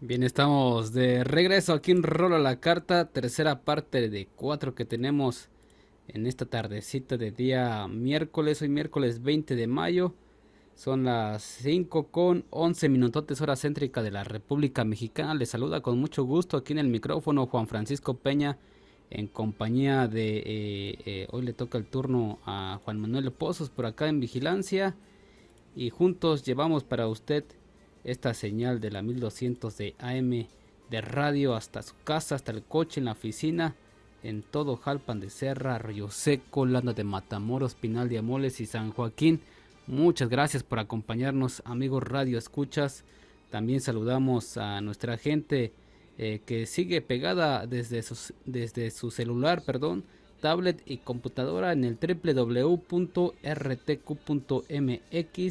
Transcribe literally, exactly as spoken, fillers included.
Bien, estamos de regreso aquí en Rolo a la Carta, tercera parte de cuatro que tenemos en esta tardecita de día miércoles, hoy miércoles veinte de mayo, son las cinco con once minutotes hora céntrica de la República Mexicana. Les saluda con mucho gusto aquí en el micrófono Juan Francisco Peña en compañía de, eh, eh, hoy le toca el turno a Juan Manuel Pozos por acá en Vigilancia y juntos llevamos para usted esta señal de la mil doscientos de A M de radio hasta su casa, hasta el coche, en la oficina, en todo Jalpan de Serra, Río Seco, Landa de Matamoros, Pinal de Amoles y San Joaquín. Muchas gracias por acompañarnos, amigos Radio Escuchas. También saludamos a nuestra gente eh, que sigue pegada desde, sus, desde su celular, perdón, tablet y computadora en el w w w punto r t q punto m x